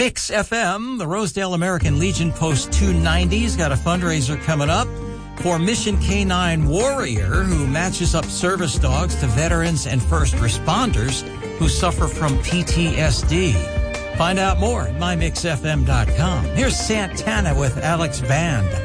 Mix FM, the Rosedale American Legion Post 290's got a fundraiser coming up for Mission K9 Warrior, who matches up service dogs to veterans and first responders who suffer from PTSD. Find out more at mymixfm.com. Here's Santana with Alex Band.